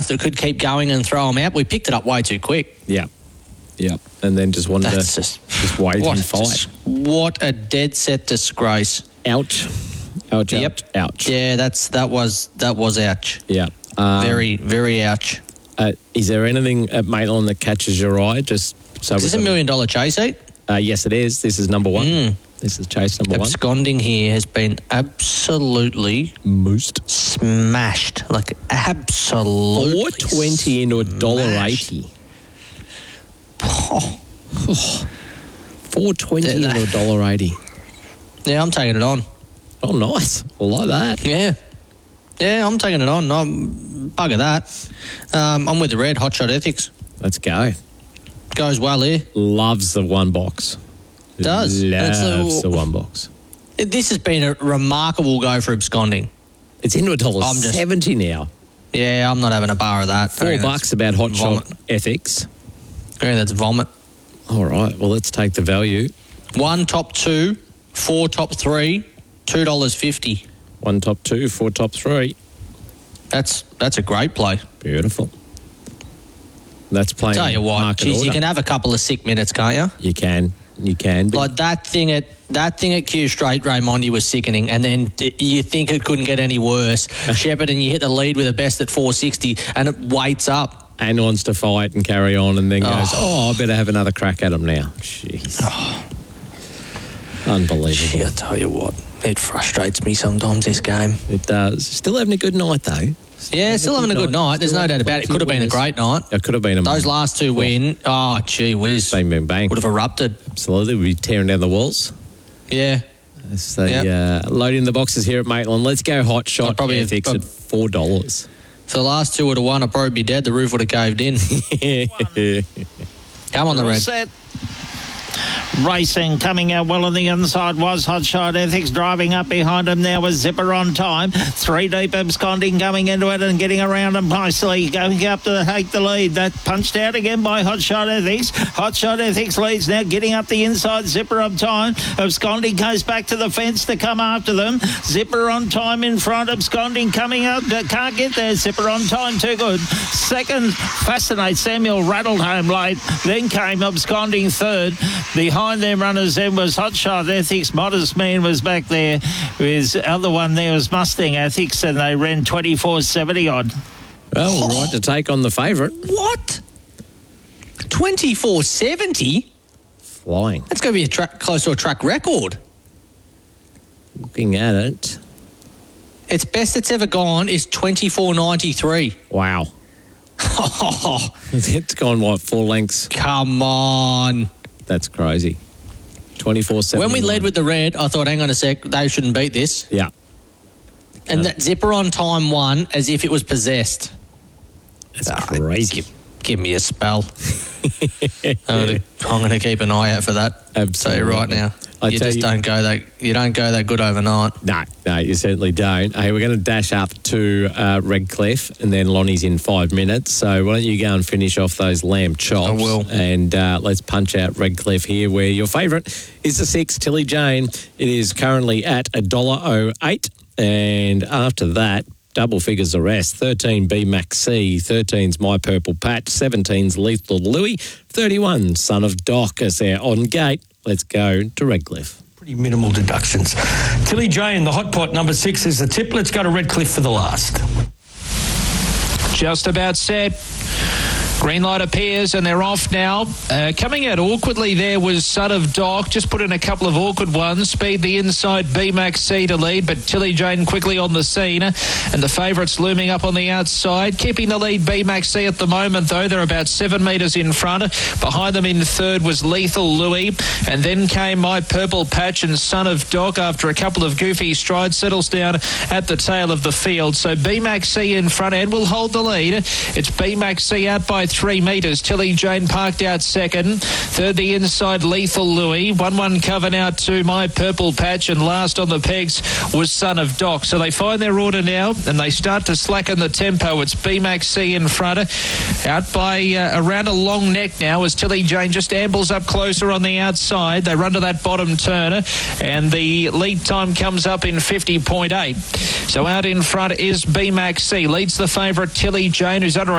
enough that could keep going and throw them out. We picked it up way too quick. Yeah. And then just wanted to just wait and fight. What a dead set disgrace. Ouch. Ouch. Yeah, that was ouch. Yeah. Very, very ouch. Is there anything at Maitland that catches your eye? Is this $1 million chase heat? Yes, it is. This is number one. This is chase number one. Absconding here has been absolutely moosed, smashed, like absolutely. $4.20 into $1.80. $4.20 into $1.80. Yeah, I'm taking it on. Oh, nice. I like that. Yeah, I'm taking it on. I'm bugger that. I'm with the red Hot Shot Ethics. Let's go. Goes well here. Loves the one box. Does. Loves the one box. This has been a remarkable go for absconding. It's into $1.70 now. Yeah, I'm not having a bar of that. $4 about Hot Shot Ethics. Yeah, that's vomit. All right, well, let's take the value. 1 top 2, 4 top 3, $2.50. 1 top 2, 4 top 3. That's a great play. Beautiful. That's playing. Tell you what, geez, you can have a couple of sick minutes, can't you? You can. Like that thing at Q Straight, Raymondi was sickening, and then you think it couldn't get any worse. Shepherd, and you hit the lead with a best at 460, and it waits up. And wants to fight and carry on, and then goes, I better have another crack at him now. Jeez. Unbelievable. Gee, I tell you what, it frustrates me sometimes, this game. It does. Still having a good night, though. Still having a good night. There's no doubt about it. It could have been a great night. It could have been. Those last two win. Oh, gee whiz. Bang, bang, bang. Would have erupted. Absolutely. We'd be tearing down the walls. Yeah. So, loading the boxes here at Maitland. Let's go Hot Shot Ethics at $4. If the last two would have won, I'd probably be dead. The roof would have caved in. Come on, the red. Set. Racing, coming out well on the inside was Hot Shot Ethics. Driving up behind him now was Zipper on time. 3 deep, absconding, coming into it and getting around him nicely. Going up to take the lead. That punched out again by Hot Shot Ethics. Hot Shot Ethics leads now, getting up the inside. Zipper on time. Absconding goes back to the fence to come after them. Zipper on time in front. Absconding coming up. Can't get there. Zipper on time, too good. Second, Fascinate. Samuel rattled home late. Then came Absconding third. Behind them runners then was Hot Shot Ethics. Modest Man was back there. His other one there was Mustang Ethics, and they ran 24.70 odd. Well, right to take on the favourite. What? 24.70? Flying. That's going to be close to a track record. Looking at it. Its best it's ever gone is 24.93. Wow. It's gone, 4 lengths? Come on. That's crazy. 24.7. When we led with the red, I thought, hang on a sec, they shouldn't beat this. Yeah. And that Zipper on time won as if it was possessed. That's crazy. Give me a spell. I'm going to keep an eye out for that. Absolutely. So right now. You don't go that good overnight. No, you certainly don't. Hey, we're going to dash up to Redcliffe, and then Lonnie's in 5 minutes. So why don't you go and finish off those lamb chops? I will. And let's punch out Redcliffe here, where your favourite is the 6, Tilly Jane. It is currently at $1.08. And after that, double figures the rest. 13 B Max C, 13's My Purple Patch, 17's Lethal Louis, 31 Son of Doc as they're on gate. Let's go to Redcliffe. Pretty minimal deductions. Tilly Jane, the hot pot, number 6 is the tip. Let's go to Redcliffe for the last. Just about set. Green light appears and they're off now. Coming out awkwardly there was Son of Doc. Just put in a couple of awkward ones. Speed the inside, B-Max C to lead, but Tilly Jane quickly on the scene. And the favourites looming up on the outside. Keeping the lead, B-Max C at the moment, though. They're about 7 metres in front. Behind them in third was Lethal Louis. And then came My Purple Patch and Son of Doc after a couple of goofy strides. Settles down at the tail of the field. So B-Max C in front and will hold the lead. It's B-Max C out by 3 metres. Tilly Jane parked out second. Third, the inside, Lethal Louis. 1-1 cover now to My Purple Patch. And last on the pegs was Son of Doc. So they find their order now and they start to slacken the tempo. It's B-Max C in front. Out by around a long neck now as Tilly Jane just ambles up closer on the outside. They run to that bottom turner and the lead time comes up in 50.8. So out in front is B-Max C. Leads the favourite Tilly Jane, who's under